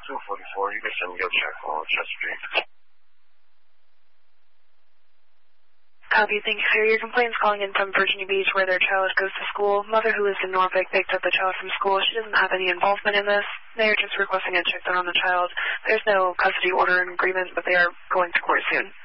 244. You can send me your check on Chesapeake. Copy. Thank you, sir. Your complaint's calling in from Virginia Beach, where their child goes to school. Mother, who lives in Norfolk, picked up the child from school. She doesn't have any involvement in this. They are just requesting a check done on the child. There's no custody order and agreement, but they are going to court soon.